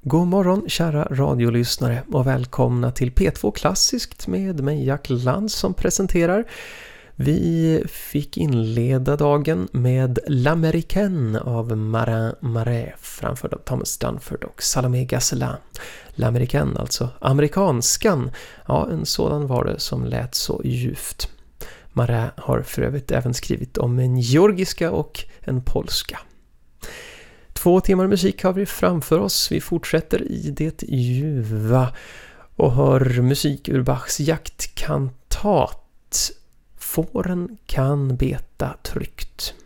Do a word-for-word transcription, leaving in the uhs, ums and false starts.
God morgon kära radiolyssnare och välkomna till P två Klassiskt med mig Jack Lantz som presenterar. Vi fick inleda dagen med L'Américaine av Marin Marais framförd av Thomas Dunford och Salomé Gazzelin. L'Américaine, alltså amerikanskan, ja en sådan var det som lät så djupt. Marais har för övrigt även skrivit om en georgiska och en polska. Två timmar musik har vi framför oss. Vi fortsätter i det ljuva och hör musik ur Bachs jaktkantat. Fåren kan beta tryggt.